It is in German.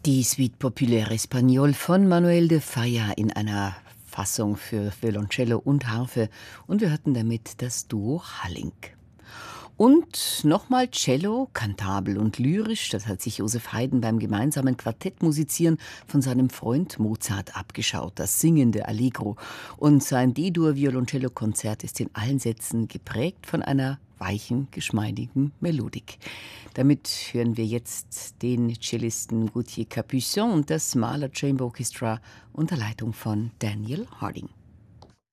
Die Suite Populaire Espagnole von Manuel de Falla in einer Fassung für Violoncello und Harfe. Und wir hörten damit das Duo Halling. Und nochmal Cello, kantabel und lyrisch, das hat sich Joseph Haydn beim gemeinsamen Quartettmusizieren von seinem Freund Mozart abgeschaut, das singende Allegro. Und sein D-Dur-Violoncello-Konzert ist in allen Sätzen geprägt von einer weichen, geschmeidigen Melodik. Damit hören wir jetzt den Cellisten Gauthier Capuçon und das Mahler Chamber Orchestra unter Leitung von Daniel Harding.